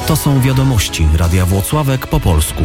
To są wiadomości Radia Włocławek po polsku.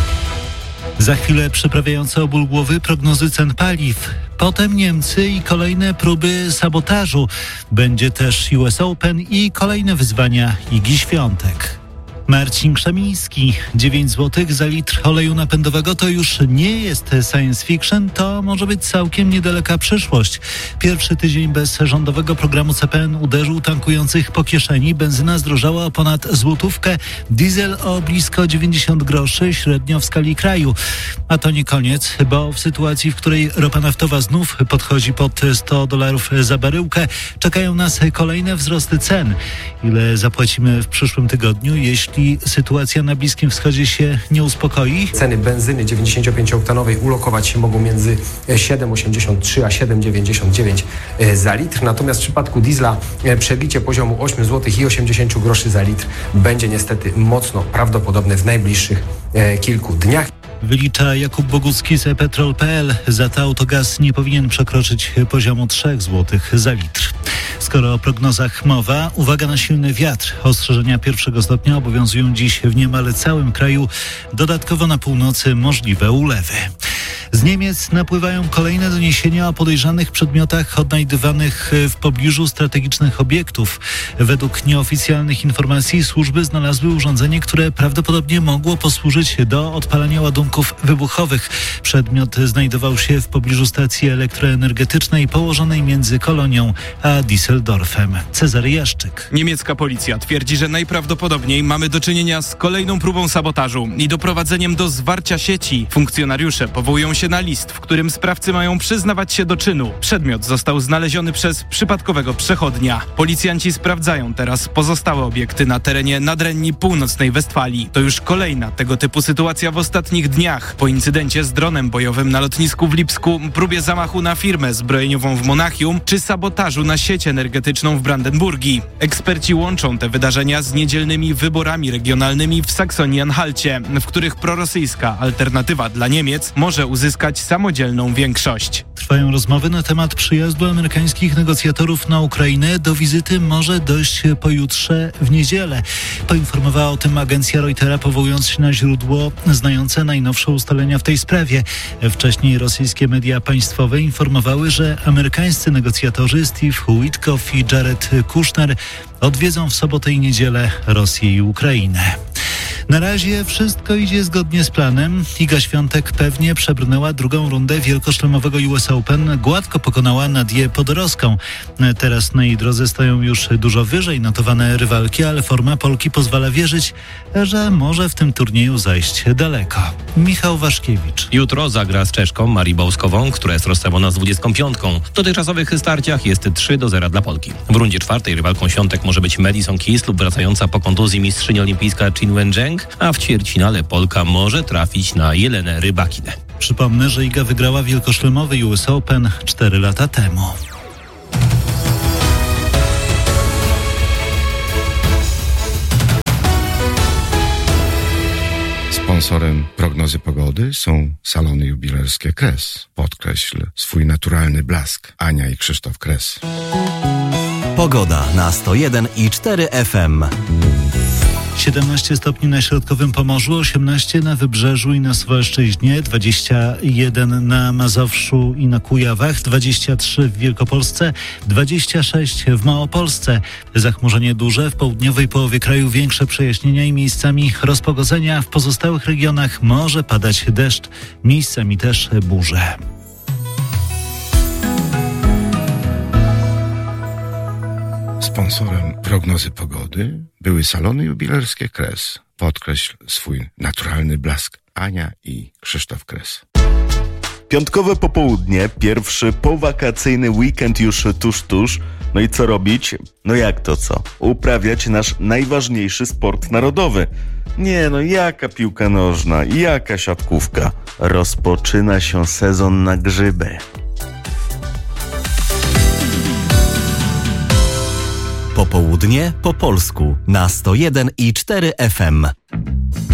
Za chwilę przyprawiające o ból głowy prognozy cen paliw. Potem Niemcy i kolejne próby sabotażu. Będzie też US Open i kolejne wyzwania Igi Świątek. Marcin Krzemiński, 9 zł za litr oleju napędowego to już nie jest science fiction, to może być całkiem niedaleka przyszłość. Pierwszy tydzień bez rządowego programu CPN uderzył tankujących po kieszeni. Benzyna zdrożała o ponad złotówkę, diesel o blisko 90 groszy średnio w skali kraju. A to nie koniec, bo w sytuacji, w której ropa naftowa znów podchodzi pod $100 za baryłkę, czekają nas kolejne wzrosty cen. Ile zapłacimy w przyszłym tygodniu, jeśli sytuacja na Bliskim Wschodzie się nie uspokoi? Ceny benzyny 95-oktanowej ulokować się mogą między 7,83 a 7,99 za litr. Natomiast w przypadku diesla przebicie poziomu 8 zł i 80 groszy za litr będzie niestety mocno prawdopodobne w najbliższych kilku dniach. Wylicza Jakub Bogucki z ePetrol.pl. Za to autogaz nie powinien przekroczyć poziomu 3 zł za litr. Skoro o prognozach mowa, uwaga na silny wiatr. Ostrzeżenia pierwszego stopnia obowiązują dziś w niemal całym kraju. Dodatkowo na północy możliwe ulewy. Z Niemiec napływają kolejne doniesienia o podejrzanych przedmiotach odnajdywanych w pobliżu strategicznych obiektów. Według nieoficjalnych informacji służby znalazły urządzenie, które prawdopodobnie mogło posłużyć do odpalania ładunków wybuchowych. Przedmiot znajdował się w pobliżu stacji elektroenergetycznej położonej między Kolonią a Düsseldorfem. Cezary Jaszczyk. Niemiecka policja twierdzi, że najprawdopodobniej mamy do czynienia z kolejną próbą sabotażu i doprowadzeniem do zwarcia sieci. Funkcjonariusze powołują się na list, w którym sprawcy mają przyznawać się do czynu. Przedmiot został znaleziony przez przypadkowego przechodnia. Policjanci sprawdzają teraz pozostałe obiekty na terenie Nadrenii Północnej Westfalii. To już kolejna tego typu sytuacja w ostatnich dniach. Po incydencie z dronem bojowym na lotnisku w Lipsku, próbie zamachu na firmę zbrojeniową w Monachium czy sabotażu na sieć energetyczną w Brandenburgii. Eksperci łączą te wydarzenia z niedzielnymi wyborami regionalnymi w Saksonii-Anhalcie, w których prorosyjska alternatywa dla Niemiec może uzyskać samodzielną większość. Trwają rozmowy na temat przyjazdu amerykańskich negocjatorów na Ukrainę. Do wizyty może dojść pojutrze w niedzielę. Poinformowała o tym agencja Reutera, powołując się na źródło znające najnowsze ustalenia w tej sprawie. Wcześniej rosyjskie media państwowe informowały, że amerykańscy negocjatorzy Steve Witkoff i Jared Kushner odwiedzą w sobotę i niedzielę Rosję i Ukrainę. Na razie wszystko idzie zgodnie z planem. Iga Świątek pewnie przebrnęła drugą rundę wielkoszlemowego US Open. Gładko pokonała Nadię Podorowską. Teraz na jej drodze stoją już dużo wyżej notowane rywalki, ale forma Polki pozwala wierzyć, że może w tym turnieju zajść daleko. Michał Waszkiewicz. Jutro zagra z Czeszką Marii Bałskową, która jest rozstawiona z 25. W dotychczasowych starciach jest 3-0 dla Polki. W rundzie czwartej rywalką Świątek może być Madison Keys lub wracająca po kontuzji mistrzyni olimpijska Qin Wencheng, a w ćwierćfinale Polka może trafić na Jelenę Rybakinę. Przypomnę, że Iga wygrała wielkoszlemowy US Open 4 lata temu. Sponsorem prognozy pogody są salony jubilerskie Kres. Podkreśl swój naturalny blask. Ania i Krzysztof Kres. Pogoda na 101,4 FM. 17 stopni na środkowym Pomorzu, 18 na Wybrzeżu i na Suwalszczyźnie, 21 na Mazowszu i na Kujawach, 23 w Wielkopolsce, 26 w Małopolsce. Zachmurzenie duże, w południowej połowie kraju większe przejaśnienia i miejscami rozpogodzenia. W pozostałych regionach może padać deszcz, miejscami też burze. Sponsorem prognozy pogody były salony jubilerskie Kres. Podkreśl swój naturalny blask. Ania i Krzysztof Kres. Piątkowe popołudnie, pierwszy powakacyjny weekend już tuż. No i co robić? No jak to co? Uprawiać nasz najważniejszy sport narodowy. Nie no, jaka piłka nożna, jaka siatkówka. Rozpoczyna się sezon na grzyby. Popołudnie po polsku na 101,4 FM.